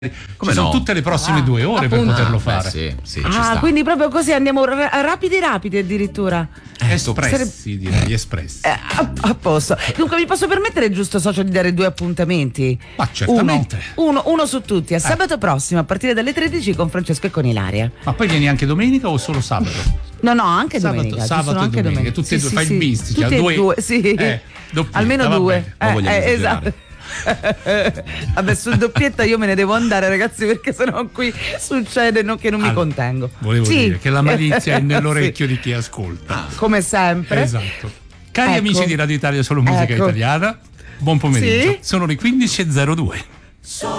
Ci sono tutte le prossime 2 ore per poterlo fare. Sì, ci sta. Quindi proprio così andiamo rapidi addirittura. Espressi, direi, espressi. A posto. Dunque mi posso permettere, giusto socio, di dare 2 appuntamenti? Ma certamente. Uno su tutti, a sabato prossimo a partire dalle 13 con Francesco e con Ilaria. Ma poi vieni anche domenica o solo sabato? No, anche domenica. Sabato e anche domenica. Tutte e due, fai il mistico. Tutte e due, sì. Almeno 2. Esatto. Vabbè, sul doppietta io me ne devo andare, ragazzi, perché sennò qui succede che non mi contengo. Volevo dire che la malizia è nell'orecchio di chi ascolta. Come sempre. Esatto. Cari amici di Radio Italia Solo Musica Italiana, buon pomeriggio. Sono le 15:02.